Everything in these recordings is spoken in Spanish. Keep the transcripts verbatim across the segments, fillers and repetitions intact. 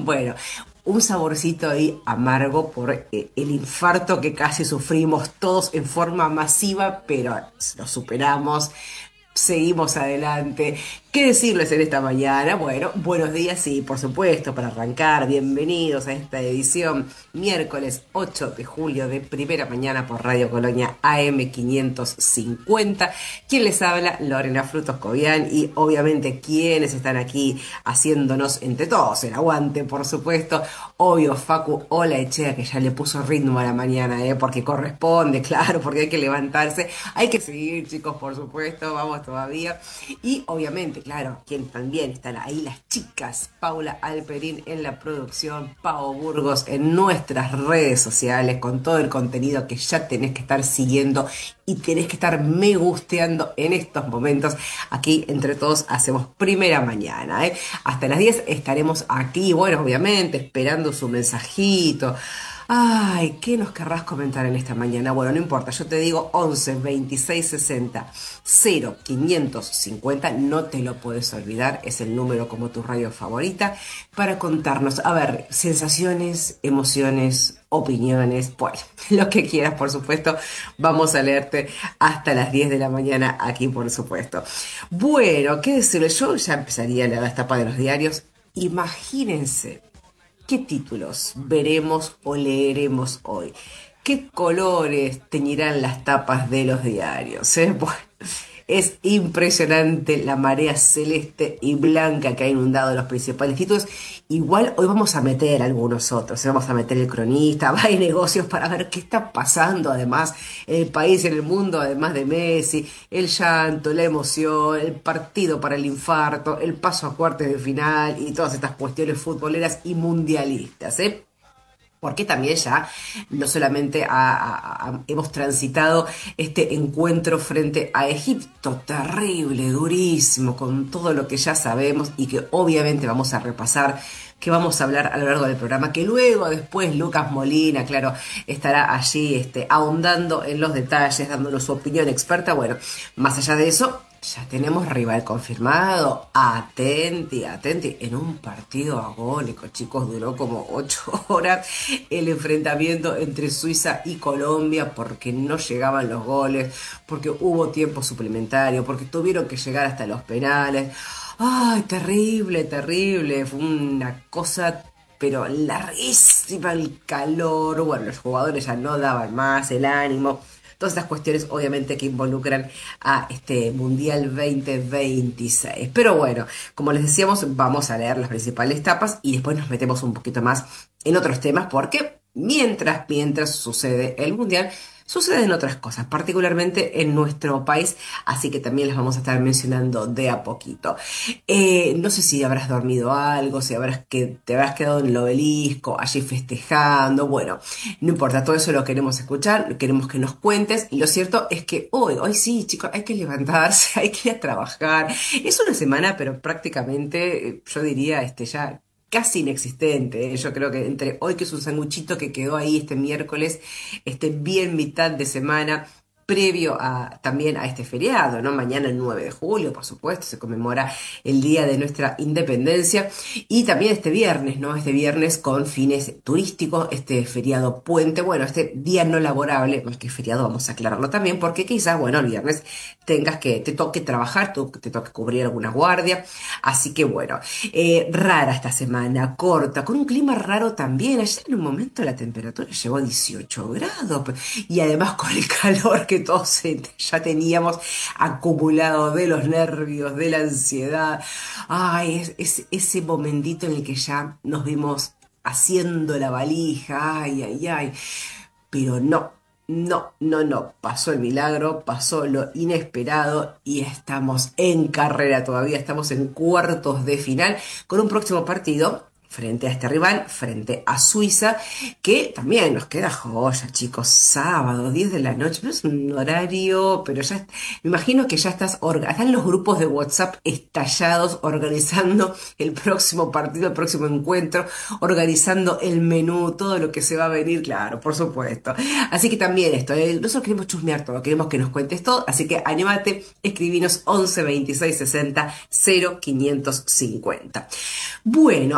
Bueno, un saborcito ahí amargo por eh, el infarto que casi sufrimos todos en forma masiva, pero lo superamos. Seguimos adelante. ¿Qué decirles en esta mañana? Bueno, buenos días, sí, por supuesto, para arrancar. Bienvenidos a esta edición miércoles ocho de julio de primera mañana por Radio Colonia A M quinientos cincuenta. ¿Quién les habla? Lorena Frutos Cobian y obviamente quienes están aquí haciéndonos entre todos el aguante, por supuesto. Obvio, Facu Olaechea, que ya le puso ritmo a la mañana, ¿eh? Porque corresponde, claro, porque hay que levantarse. Hay que seguir, chicos, por supuesto, vamos todavía. Y obviamente, claro, quien también están ahí, las chicas, Paula Alperín en la producción, Pau Burgos en nuestras redes sociales, con todo el contenido que ya tenés que estar siguiendo y tenés que estar me gusteando en estos momentos. Aquí entre todos hacemos primera mañana, ¿eh? Hasta las diez estaremos aquí, bueno, obviamente, esperando su mensajito. Ay, ¿qué nos querrás comentar en esta mañana? Bueno, no importa, yo te digo once veintiséis sesenta cero quinientos cincuenta, no te lo puedes olvidar, es el número como tu radio favorita, para contarnos, a ver, sensaciones, emociones, opiniones, bueno, lo que quieras, por supuesto, vamos a leerte hasta las diez de la mañana aquí, por supuesto. Bueno, qué decirle, yo ya empezaría a leer las tapas de los diarios, imagínense. ¿Qué títulos veremos o leeremos hoy? ¿Qué colores teñirán las tapas de los diarios? ¿Eh? Bueno, es impresionante la marea celeste y blanca que ha inundado los principales títulos. Igual hoy vamos a meter algunos otros. ¿eh? Vamos a meter el cronista, va hay negocios para ver qué está pasando además en el país, en el mundo, además de Messi, el llanto, la emoción, el partido para el infarto, el paso a cuartos de final y todas estas cuestiones futboleras y mundialistas, ¿eh? Porque también ya no solamente ha- ha- ha- hemos transitado este encuentro frente a Egipto, terrible, durísimo, con todo lo que ya sabemos y que obviamente vamos a repasar, que vamos a hablar a lo largo del programa, que luego después Lucas Molina, claro, estará allí este, ahondando en los detalles, dándonos su opinión experta. Bueno, más allá de eso, ya tenemos rival confirmado. Atenti, atenti. En un partido agónico, chicos, duró como ocho horas el enfrentamiento entre Suiza y Colombia porque no llegaban los goles, porque hubo tiempo suplementario, porque tuvieron que llegar hasta los penales. Ay, terrible, terrible. Fue una cosa pero larguísima, el calor, bueno, los jugadores ya no daban más, el ánimo, todas estas cuestiones obviamente que involucran a este Mundial veinte veintiséis. Pero bueno, como les decíamos, vamos a leer las principales tapas y después nos metemos un poquito más en otros temas porque mientras, mientras sucede el Mundial, suceden otras cosas, particularmente en nuestro país, así que también las vamos a estar mencionando de a poquito. Eh, no sé si habrás dormido algo, si habrás que te habrás quedado en el obelisco, allí festejando, bueno, no importa, todo eso lo queremos escuchar, queremos que nos cuentes, y lo cierto es que hoy, hoy sí, chicos, hay que levantarse, hay que ir a trabajar. Es una semana, pero prácticamente, eh, yo diría, este, ya casi inexistente. ¿eh? Yo creo que entre hoy, que es un sanguchito que quedó ahí este miércoles, este bien mitad de semana, previo a, también a este feriado, ¿no? Mañana el nueve de julio, por supuesto, se conmemora el día de nuestra independencia y también este viernes, ¿no? Este viernes con fines turísticos, este feriado puente, bueno, este día no laborable, más que feriado vamos a aclararlo también, porque quizás, bueno, el viernes tengas que, te toque trabajar, tú- te toque cubrir alguna guardia, así que bueno, eh, rara esta semana, corta, con un clima raro también. Ayer en un momento la temperatura llegó a dieciocho grados pe- y además con el calor que todos eh, ya teníamos acumulado de los nervios, de la ansiedad. Ay, es, es ese momentito en el que ya nos vimos haciendo la valija, ay, ay, ay. Pero no, no, no, no. Pasó el milagro, pasó lo inesperado y estamos en carrera todavía. Estamos en cuartos de final con un próximo partido frente a este rival, frente a Suiza, que también nos queda joya, chicos. Sábado, diez de la noche, no es un horario, pero ya, me imagino que ya estás, orga- están los grupos de WhatsApp estallados organizando el próximo partido, el próximo encuentro, organizando el menú, todo lo que se va a venir, claro, por supuesto. Así que también esto, eh, nosotros queremos chusmear todo, queremos que nos cuentes todo, así que anímate, escribinos once veintiséis sesenta cero quinientos cincuenta. Bueno, a ver,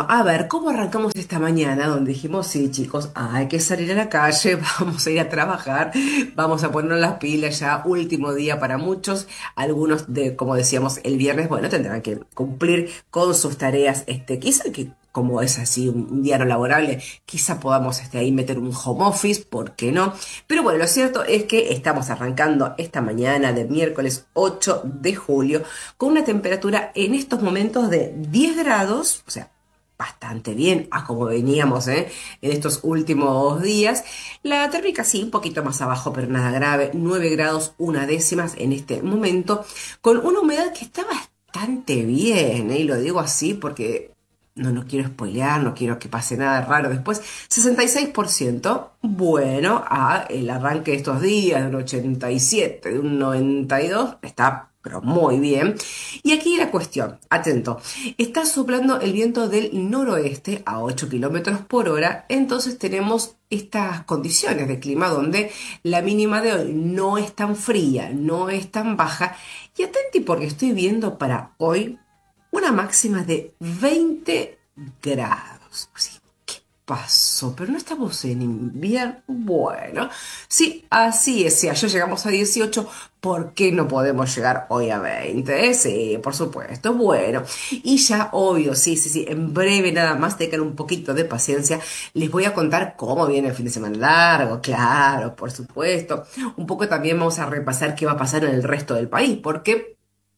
ver, ¿cómo arrancamos esta mañana? Donde dijimos, sí, chicos, hay que salir a la calle, vamos a ir a trabajar, vamos a ponernos las pilas ya, último día para muchos. Algunos de, como decíamos, el viernes, bueno, tendrán que cumplir con sus tareas, este, quizá que como es así un, un día no laborable, quizá podamos este, ahí meter un home office, ¿por qué no? Pero bueno, lo cierto es que estamos arrancando esta mañana de miércoles ocho de julio con una temperatura en estos momentos de diez grados, o sea, bastante bien a como veníamos ¿eh? en estos últimos días. La térmica sí, un poquito más abajo, pero nada grave, nueve grados una décimas en este momento, con una humedad que está bastante bien, ¿eh? Y lo digo así porque no, no quiero spoilear, no quiero que pase nada raro después. Sesenta y seis por ciento, bueno, a el arranque de estos días, de un ochenta y siete, de un noventa y dos, está pero muy bien. Y aquí la cuestión, atento, está soplando el viento del noroeste a ocho kilómetros por hora, entonces tenemos estas condiciones de clima donde la mínima de hoy no es tan fría, no es tan baja. Y atenti porque estoy viendo para hoy una máxima de veinte grados. Sí, ¿qué pasó? Pero no estamos en invierno. Bueno, sí, así es. Si ayer llegamos a dieciocho, ¿por qué no podemos llegar hoy a veinte? Sí, por supuesto. Bueno, y ya obvio, sí, sí, sí, en breve nada más, tengan un poquito de paciencia. Les voy a contar cómo viene el fin de semana largo, claro, por supuesto. Un poco también vamos a repasar qué va a pasar en el resto del país, porque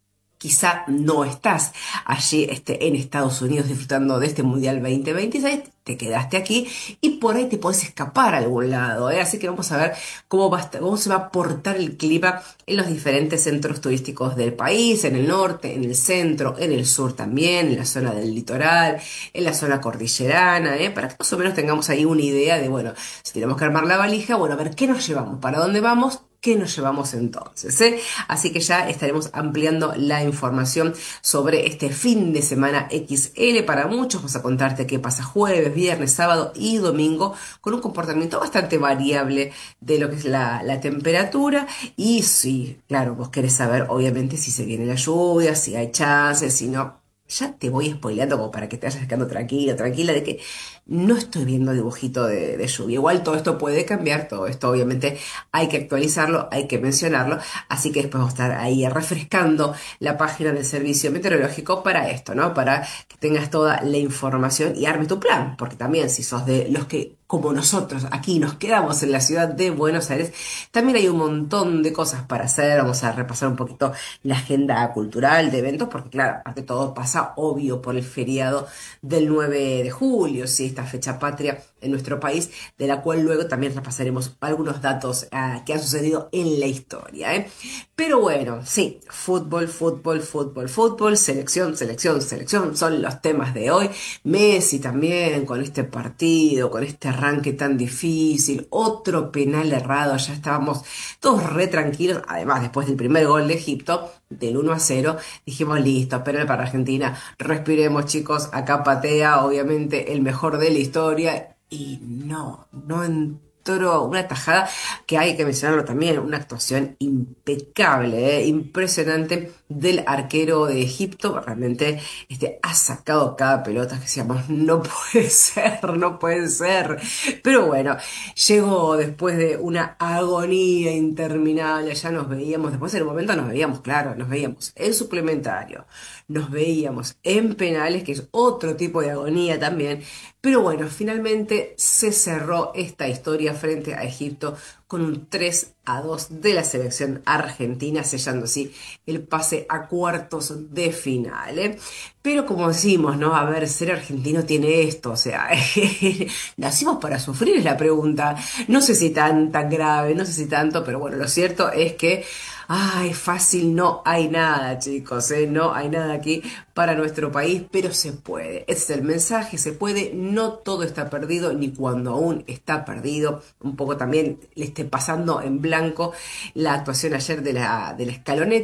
quizá no estás allí este, en Estados Unidos disfrutando de este Mundial veinte veintiséis, te quedaste aquí y por ahí te podés escapar a algún lado, ¿eh? Así que vamos a ver cómo, va a estar- cómo se va a portar el clima en los diferentes centros turísticos del país, en el norte, en el centro, en el sur también, en la zona del litoral, en la zona cordillerana, ¿eh? Para que más o menos tengamos ahí una idea de, bueno, si tenemos que armar la valija, bueno, a ver qué nos llevamos, para dónde vamos. ¿Qué nos llevamos entonces? ¿eh? Así que ya estaremos ampliando la información sobre este fin de semana X L para muchos. Vamos a contarte qué pasa jueves, viernes, sábado y domingo con un comportamiento bastante variable de lo que es la, la temperatura. Y sí, claro, vos querés saber obviamente si se viene la lluvia, si hay chances, si no. Ya te voy spoileando como para que te vayas quedando tranquila, tranquila de que no estoy viendo dibujito de, de lluvia. Igual todo esto puede cambiar, todo esto obviamente hay que actualizarlo, hay que mencionarlo, así que después vamos a estar ahí refrescando la página del servicio meteorológico para esto, ¿no? Para que tengas toda la información y armes tu plan, porque también si sos de los que como nosotros aquí nos quedamos en la ciudad de Buenos Aires, también hay un montón de cosas para hacer. Vamos a repasar un poquito la agenda cultural de eventos, porque claro, aparte todo pasa obvio por el feriado del nueve de julio, sí, esta fecha patria en nuestro país, de la cual luego también repasaremos algunos datos ah, que han sucedido en la historia, ¿eh? Pero bueno, sí, fútbol, fútbol, fútbol, fútbol, selección, selección, selección, son los temas de hoy. Messi también con este partido, con este arranque tan difícil, otro penal errado, ya estábamos todos re tranquilos, además después del primer gol de Egipto, del uno a cero, dijimos listo, penal para Argentina, respiremos chicos, acá patea obviamente el mejor de la historia y no, no entró una tajada que hay que mencionarlo también, una actuación impecable, ¿eh? Impresionante del arquero de Egipto, realmente este, ha sacado cada pelota que decíamos, no puede ser, no puede ser, pero bueno, llegó después de una agonía interminable, ya nos veíamos, después en un momento nos veíamos, claro, nos veíamos en suplementario, nos veíamos en penales, que es otro tipo de agonía también, pero bueno, finalmente se cerró esta historia frente a Egipto con un tres a dos de la selección argentina, sellando así el pase a cuartos de final, ¿eh? Pero como decimos, ¿no? A ver, ser argentino tiene esto, o sea, nacimos para sufrir es la pregunta. No sé si tan, tan grave, no sé si tanto, pero bueno, lo cierto es que, ay, fácil no hay nada, chicos, ¿eh? No hay nada aquí para nuestro país, pero se puede. Ese es el mensaje, se puede, no todo está perdido, ni cuando aún está perdido. Un poco también le esté pasando en blanco la actuación ayer de la, de la escaloneta.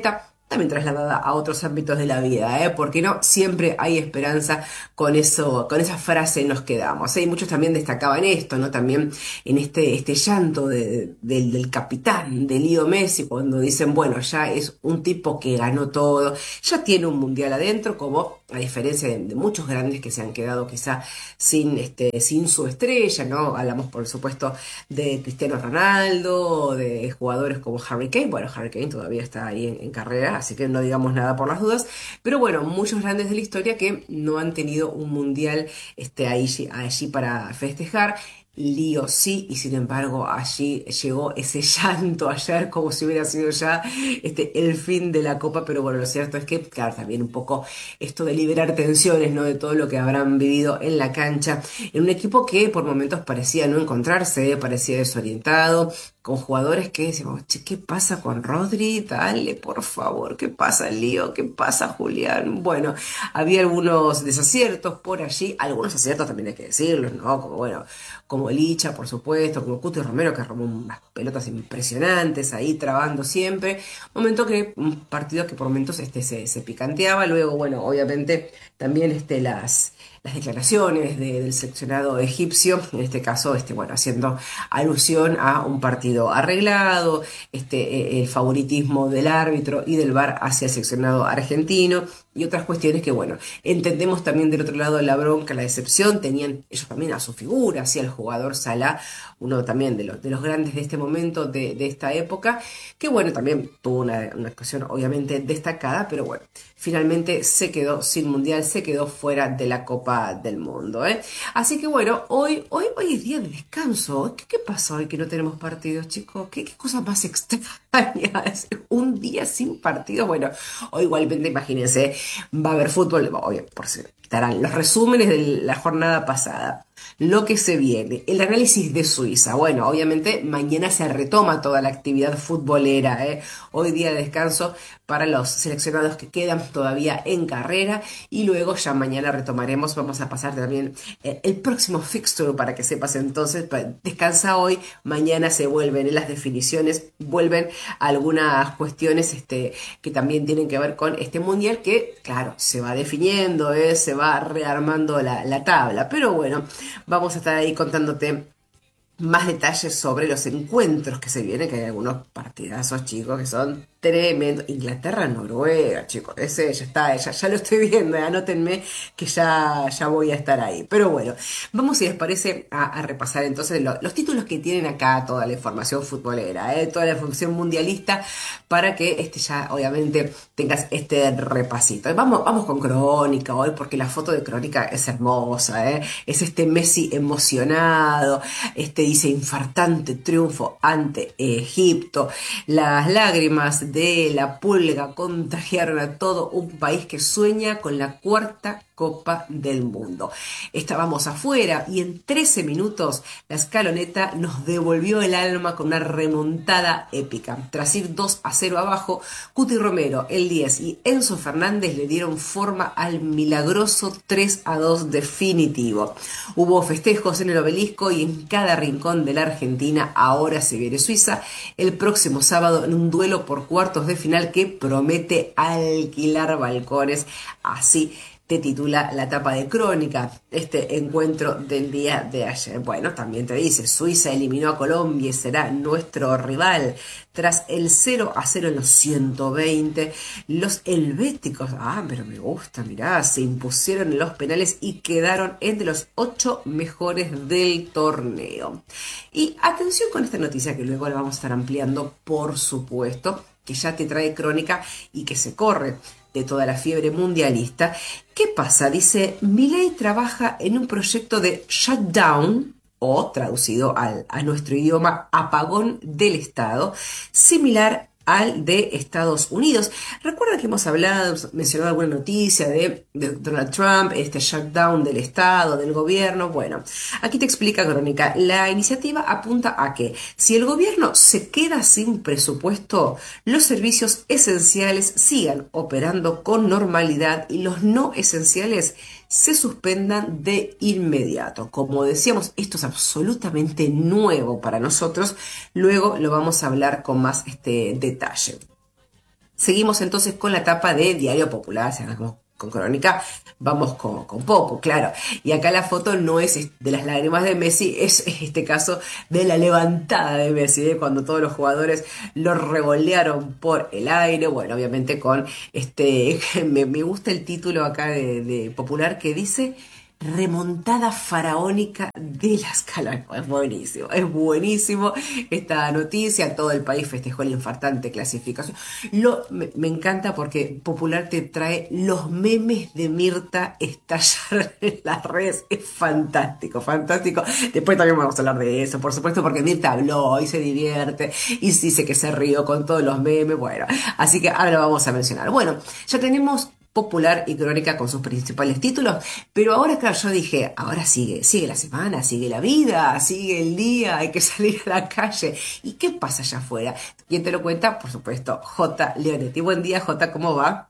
también trasladada a otros ámbitos de la vida, ¿eh? Porque no siempre hay esperanza con eso, con esa frase nos quedamos, ¿eh? Y muchos también destacaban esto, ¿no? También en este, este llanto de- del, del capitán, de Leo Messi, cuando dicen, bueno, ya es un tipo que ganó todo, ya tiene un mundial adentro, como a diferencia de, de muchos grandes que se han quedado quizá sin, este, sin su estrella, ¿no? Hablamos, por supuesto, de Cristiano Ronaldo, de jugadores como Harry Kane. Bueno, Harry Kane todavía está ahí en, en carrera, así que no digamos nada por las dudas. Pero bueno, muchos grandes de la historia que no han tenido un mundial este, ahí, allí para festejar. Lío sí, y sin embargo allí llegó ese llanto ayer como si hubiera sido ya este, el fin de la Copa, pero bueno, lo cierto es que, claro, también un poco esto de liberar tensiones, ¿no? De todo lo que habrán vivido en la cancha, en un equipo que por momentos parecía no encontrarse, parecía desorientado, con jugadores que decimos, che, ¿qué pasa con Rodri? Dale, por favor, ¿qué pasa, Lío? ¿Qué pasa, Julián? Bueno, había algunos desaciertos por allí, algunos aciertos también hay que decirlo, ¿no? Como bueno, como Licha, por supuesto, como Cuti Romero, que robó unas pelotas impresionantes ahí, trabando siempre. Momento que, un partido que por momentos este, se, se picanteaba. Luego, bueno, obviamente también este, las, las declaraciones de- del seleccionado egipcio, en este caso, este, bueno, haciendo alusión a un partido arreglado, este, eh, el favoritismo del árbitro y del V A R hacia el seleccionado argentino y otras cuestiones que, bueno, entendemos también del otro lado la bronca, la decepción, tenían ellos también a su figura, hacia el jugador Salah, uno también de los, de los grandes de este momento, de, de esta época, que bueno, también tuvo una, una actuación obviamente destacada, pero bueno, finalmente se quedó sin mundial, se quedó fuera de la Copa del Mundo, ¿eh? Así que bueno, hoy, hoy, hoy es día de descanso. ¿Qué, qué pasa hoy que no tenemos partidos, chicos? ¿Qué, qué cosa más extrañas? Un día sin partidos. Bueno, o igualmente imagínense, va a haber fútbol, obvio, por si estarán los resúmenes de la jornada pasada, lo que se viene, el análisis de Suiza. Bueno, obviamente mañana se retoma toda la actividad futbolera, ¿eh? Hoy día de descanso para los seleccionados que quedan todavía en carrera y luego ya mañana retomaremos, vamos a pasar también eh, el próximo fixture para que sepas entonces, pa- descansa hoy, mañana se vuelven en las definiciones, vuelven algunas cuestiones este, que también tienen que ver con este mundial que, claro, se va definiendo, ¿eh? Se va rearmando la, la tabla, pero bueno, vamos a estar ahí contándote más detalles sobre los encuentros que se vienen, que hay algunos partidazos, chicos, que son tremendos. Inglaterra, Noruega, chicos, ese ya está, ya, ya lo estoy viendo, eh, anótenme que ya, ya voy a estar ahí. Pero bueno, vamos si les parece a, a repasar entonces lo- los títulos que tienen acá, toda la información futbolera, eh, toda la información mundialista, para que este ya obviamente tengas este repasito. Vamos, vamos con Crónica hoy, porque la foto de Crónica es hermosa, eh. Es este Messi emocionado, este dice infartante triunfo ante Egipto. Las lágrimas de la pulga contagiaron a todo un país que sueña con la cuarta Copa del Mundo. Estábamos afuera y en trece minutos la escaloneta nos devolvió el alma con una remontada épica. Tras ir dos a cero abajo, Cuti Romero, el diez y Enzo Fernández le dieron forma al milagroso tres a dos definitivo. Hubo festejos en el obelisco y en cada rincón de la Argentina. Ahora se viene Suiza el próximo sábado en un duelo por cuartos de final que promete alquilar balcones. Así te titula la tapa de Crónica, este encuentro del día de ayer. Bueno, también te dice, Suiza eliminó a Colombia y será nuestro rival. Tras el cero a cero en los ciento veinte, los helvéticos, ah, pero me gusta, mirá, se impusieron en los penales y quedaron entre los ocho mejores del torneo. Y atención con esta noticia que luego la vamos a estar ampliando, por supuesto, que ya te trae Crónica y que se corre de toda la fiebre mundialista. ¿Qué pasa? Dice, Milei trabaja en un proyecto de shutdown, o traducido al, a nuestro idioma, apagón del Estado, similar al de Estados Unidos. Recuerda que hemos hablado, mencionado alguna noticia de, de Donald Trump, este shutdown del Estado, del gobierno. Bueno, aquí te explica Crónica. La iniciativa apunta a que si el gobierno se queda sin presupuesto, los servicios esenciales sigan operando con normalidad y los no esenciales se suspendan de inmediato. Como decíamos, esto es absolutamente nuevo para nosotros. Luego lo vamos a hablar con más este detalle. Seguimos entonces con la tapa de Diario Popular, si arrancamos con Crónica, vamos con, con Popo, claro. Y acá la foto no es de las lágrimas de Messi, es en este caso de la levantada de Messi, ¿eh? Cuando todos los jugadores lo revolearon por el aire. Bueno, obviamente con este, me, me gusta el título acá de, de Popular que dice remontada faraónica de las Calacas. Es buenísimo, es buenísimo esta noticia. Todo el país festejó la infartante clasificación. Lo, me, me encanta porque Popular te trae los memes de Mirta estallar en las redes. Es fantástico, fantástico. Después también vamos a hablar de eso, por supuesto, porque Mirta habló y se divierte y dice que se rió con todos los memes. Bueno, así que ahora lo vamos a mencionar. Bueno, ya tenemos Popular y Crónica con sus principales títulos, pero ahora, claro, yo dije, ahora sigue, sigue la semana, sigue la vida, sigue el día, hay que salir a la calle. ¿Y qué pasa allá afuera? ¿Quién te lo cuenta? Por supuesto, J. Leonetti. Buen día, J, ¿cómo va?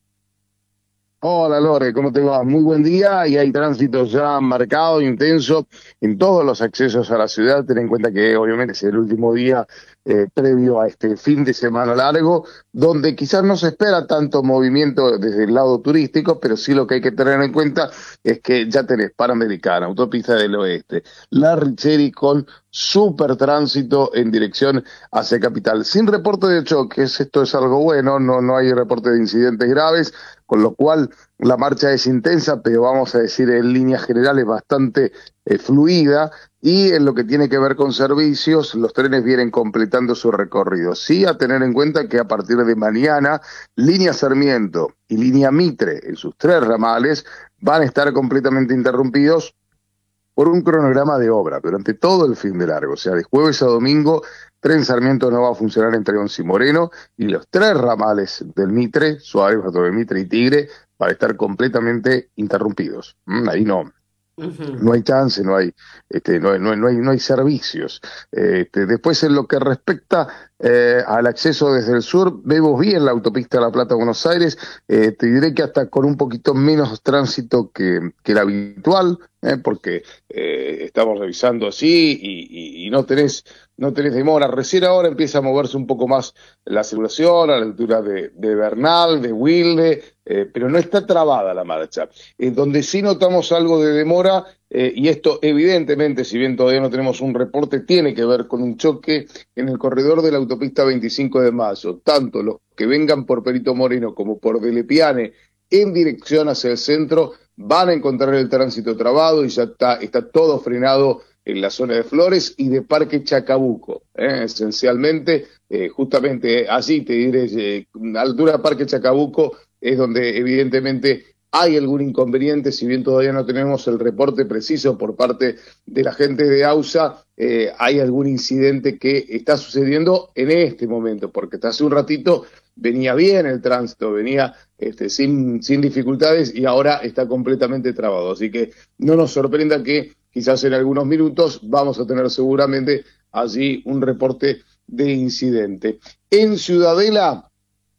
Hola Lore, ¿cómo te va? Muy buen día y hay tránsito ya marcado, intenso en todos los accesos a la ciudad. Ten en cuenta que obviamente es el último día eh, previo a este fin de semana largo, donde quizás no se espera tanto movimiento desde el lado turístico, pero sí lo que hay que tener en cuenta es que ya tenés Panamericana, Autopista del Oeste, La Richeri con súper tránsito en dirección hacia Capital. Sin reporte de choques, esto es algo bueno, no, no hay reporte de incidentes graves, con lo cual la marcha es intensa, pero vamos a decir en líneas generales bastante eh, fluida, y en lo que tiene que ver con servicios, los trenes vienen completando su recorrido. Sí, a tener en cuenta que a partir de mañana, línea Sarmiento y línea Mitre, en sus tres ramales, van a estar completamente interrumpidos por un cronograma de obra durante todo el fin de largo, o sea, de jueves a domingo, Tren Sarmiento no va a funcionar entre Once y Moreno, y los tres ramales del Mitre, Suárez, Bartolomé Mitre y Tigre, van a estar completamente interrumpidos. Mm, ahí no. Uh-huh. No hay chance, no hay, este, no, no, no hay, no hay servicios. Este, después, en lo que respecta eh, al acceso desde el sur, vemos bien la autopista La Plata-Buenos Aires. Eh, te diré que hasta con un poquito menos tránsito que, que el habitual, eh, porque eh, estamos revisando así y, y, y no tenés, no tenés demora. Recién ahora empieza a moverse un poco más la circulación a la altura de, de Bernal, de Wilde, eh, pero no está trabada la marcha. En donde sí notamos algo de demora, eh, y esto evidentemente, si bien todavía no tenemos un reporte, tiene que ver con un choque en el corredor de la autopista veinticinco de mayo. Tanto los que vengan por Perito Moreno como por Delepiane en dirección hacia el centro van a encontrar el tránsito trabado y ya está, está todo frenado en la zona de Flores y de Parque Chacabuco, ¿eh? Esencialmente, eh, justamente allí te diré, eh, a la altura de Parque Chacabuco es donde evidentemente hay algún inconveniente, si bien todavía no tenemos el reporte preciso por parte de la gente de AUSA, eh, hay algún incidente que está sucediendo en este momento, porque hasta hace un ratito venía bien el tránsito, venía este, sin, sin dificultades y ahora está completamente trabado. Así que no nos sorprenda que quizás en algunos minutos vamos a tener seguramente allí un reporte de incidente. En Ciudadela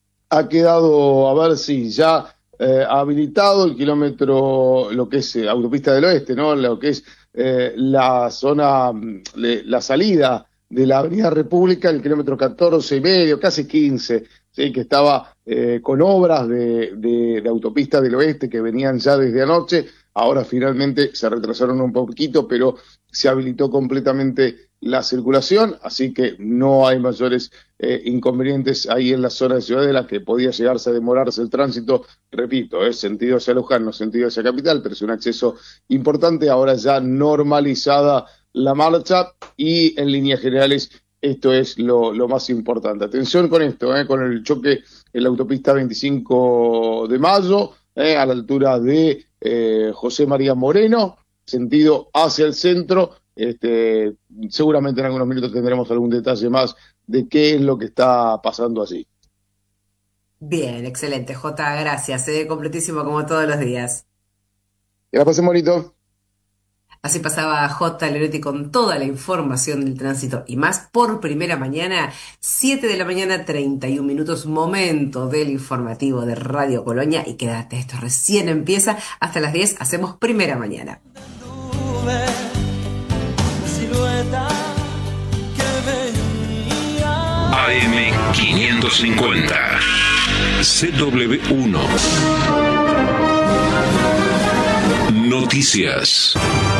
ha quedado, a ver si ya eh, habilitado el kilómetro, lo que es eh, Autopista del Oeste, ¿no? Lo que es eh, la zona, le, la salida de la Avenida República, el kilómetro catorce y medio, casi quince, ¿sí? Que estaba eh, con obras de, de, de Autopista del Oeste que venían ya desde anoche. Ahora finalmente se retrasaron un poquito, pero se habilitó completamente la circulación, así que no hay mayores eh, inconvenientes ahí en la zona de Ciudadela, que podía llegarse a demorarse el tránsito, repito, es sentido hacia Luján, no sentido hacia Capital, pero es un acceso importante, ahora ya normalizada la marcha y en líneas generales esto es lo, lo más importante. Atención con esto, eh, con el choque en la autopista veinticinco de mayo, eh, a la altura de eh, José María Moreno, sentido hacia el centro. Este, seguramente en algunos minutos tendremos algún detalle más de qué es lo que está pasando allí. Bien, excelente, J, gracias, eh, completísimo como todos los días. Que la pasen bonito. Así pasaba J. Leonetti con toda la información del tránsito y más por primera mañana, siete de la mañana, treinta y un minutos, momento del informativo de Radio Colonia. Y quédate, esto recién empieza, hasta las diez hacemos primera mañana. A M quinientos cincuenta. C W uno. Noticias.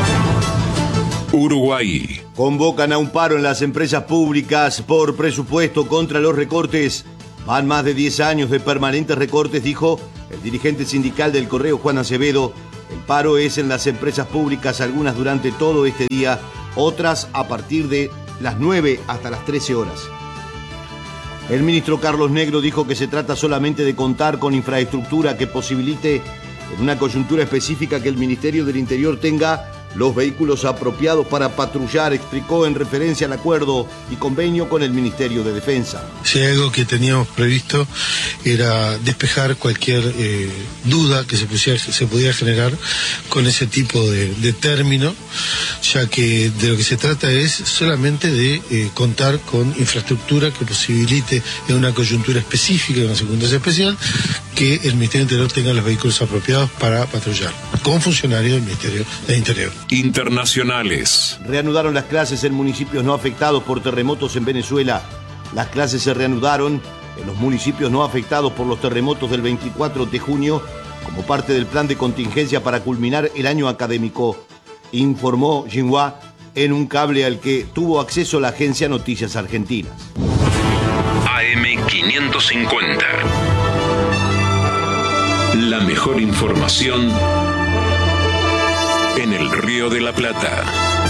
Uruguay. Convocan a un paro en las empresas públicas por presupuesto contra los recortes. Van más de diez años de permanentes recortes, dijo el dirigente sindical del Correo, Juan Acevedo. El paro es en las empresas públicas, algunas durante todo este día, otras a partir de las nueve hasta las trece horas. El ministro Carlos Negro dijo que se trata solamente de contar con infraestructura que posibilite, en una coyuntura específica, que el Ministerio del Interior tenga los vehículos apropiados para patrullar, explicó en referencia al acuerdo y convenio con el Ministerio de Defensa. Si hay algo que teníamos previsto era despejar cualquier eh, duda que se, pusiera, se pudiera generar con ese tipo de, de término, ya que de lo que se trata es solamente de eh, contar con infraestructura que posibilite en una coyuntura específica, en una circunstancia especial, que el Ministerio del Interior tenga los vehículos apropiados para patrullar, con funcionarios del Ministerio del Interior. Internacionales. Reanudaron las clases en municipios no afectados por terremotos en Venezuela. Las clases se reanudaron en los municipios no afectados por los terremotos del veinticuatro de junio como parte del plan de contingencia para culminar el año académico, informó Xinhua en un cable al que tuvo acceso la agencia Noticias Argentinas. A M quinientos cincuenta. La mejor información en el Río de la Plata.